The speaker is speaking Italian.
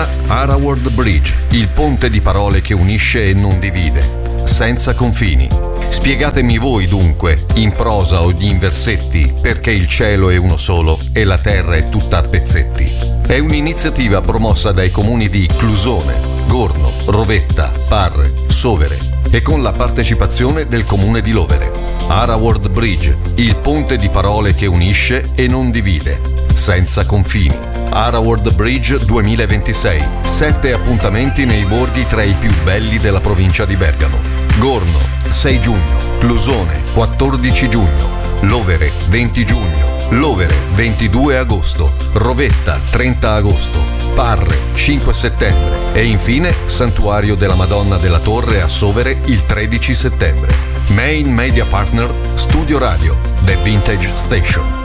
settimana Haraward Bridge, il ponte di parole che unisce e non divide. Senza confini. Spiegatemi voi dunque, in prosa o in versetti, perché il cielo è uno solo e la terra è tutta a pezzetti. È un'iniziativa promossa dai comuni di Clusone, Gorno, Rovetta, Parre, Sovere e con la partecipazione del comune di Lovere. Haraward Bridge, il ponte di parole che unisce e non divide. Senza confini. Haraward Bridge 2026. 7 appuntamenti nei borghi tra i più belli della provincia di Bergamo. Gorno, 6 giugno. Clusone, 14 giugno. Lovere, 20 giugno. Lovere, 22 agosto. Rovetta, 30 agosto. Parre, 5 settembre. E infine Santuario della Madonna della Torre a Sovere il 13 settembre. Main Media Partner Studio Radio, The Vintage Station.